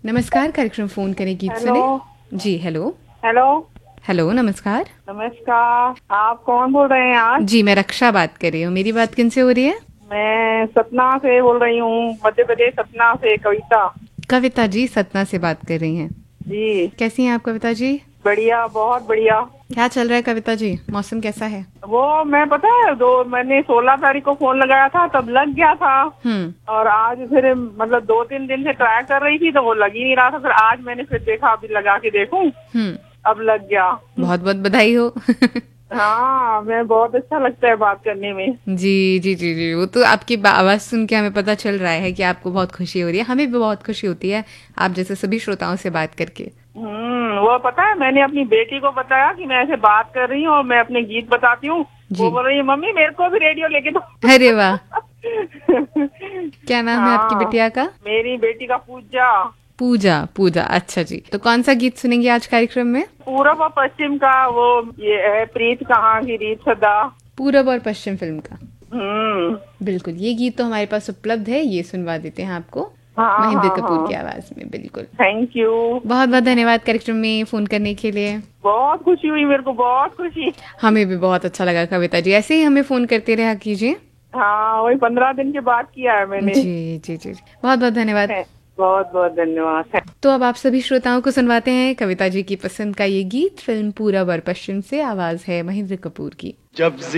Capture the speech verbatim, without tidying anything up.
नमस्कार, कार्यक्रम फोन करें गीत सुने। जी हेलो। हेलो हेलो नमस्कार। नमस्कार। आप कौन बोल रहे हैं आज? जी मैं रक्षा बात कर रही हूँ। मेरी बात किनसे हो रही है? मैं सतना से बोल रही हूँ, मध्य प्रदेश सतना से। कविता। कविता जी सतना से बात कर रही हैं। जी कैसी हैं आप कविता जी? बढ़िया, बहुत बढ़िया। क्या चल रहा है कविता जी? मौसम कैसा है? वो मैं पता है दो मैंने सोलह तारीख को फोन लगाया था, तब लग गया था। हम्म। और आज फिर मतलब दो तीन दिन से ट्राई कर रही थी तो वो लग ही नहीं रहा था। फिर आज मैंने फिर देखा, अभी लगा के देखूं, हम्म। अब लग गया। बहुत बहुत बधाई हो। हाँ, मैं बहुत अच्छा लगता है बात करने में। जी जी जी जी, वो तो आपकी बा- आवाज सुन के हमें पता चल रहा है कि आपको बहुत खुशी हो रही है। हमें भी बहुत खुशी होती है आप जैसे सभी श्रोताओं से बात करके। हम्म वो पता है, मैंने अपनी बेटी को बताया कि मैं ऐसे बात कर रही हूँ और मैं अपने गीत बताती हूँ। वो जी। बोल रही है, मम्मी मेरे को भी रेडियो लेके दो। अरे वाह। क्या नाम है आपकी हाँ, बिटिया का? मेरी बेटी का पूजा। पूजा। पूजा, अच्छा जी। तो कौन सा गीत सुनेंगे आज कार्यक्रम में? पूरब और पश्चिम का, वो ये है, प्रीत कहाँ की रीत सदा। पूरब और पश्चिम फिल्म का। हम्म बिल्कुल, ये गीत तो हमारे पास उपलब्ध है, ये सुनवा देते हैं आपको हाँ महेंद्र हाँ कपूर की हाँ। आवाज में। बिल्कुल। Thank you. बहुत बहुत धन्यवाद कार्यक्रम में फोन करने के लिए। बहुत खुशी हुई मेरे को, बहुत खुशी। हमें भी बहुत अच्छा लगा कविता जी, ऐसे ही हमें फोन करते रहा कीजिए। हाँ, वही पंद्रह दिन के बाद किया है मैंने। जी जी जी, बहुत बहुत धन्यवाद। है, बहुत बहुत धन्यवाद। तो अब आप सभी श्रोताओं को सुनवाते हैं कविता जी की पसंद का ये गीत। फिल्म पूरब और पश्चिम से, आवाज है महेंद्र कपूर की। जब